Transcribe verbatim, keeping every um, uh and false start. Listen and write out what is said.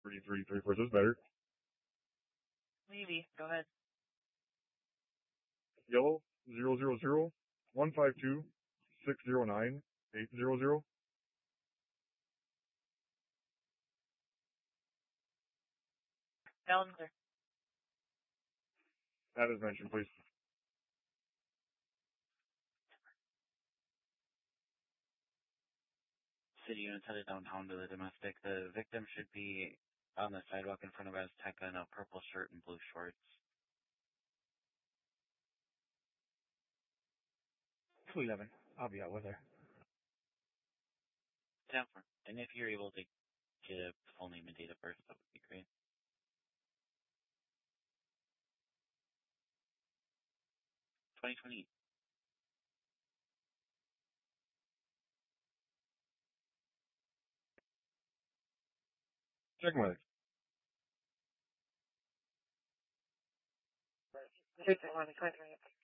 three three three four. Is this better? Maybe. Go ahead. Yellow zero zero zero one five two six zero nine eight zero zero. Loud and clear. That is mentioned, please. City units headed downtown to the domestic. The victim should be on the sidewalk in front of Azteca in a purple shirt and blue shorts. two eleven. I'll be out with her. ten four. And if you're able to get a full name and date of birth, that would be great. twenty twenty. Check my. three three one, twenty twenty.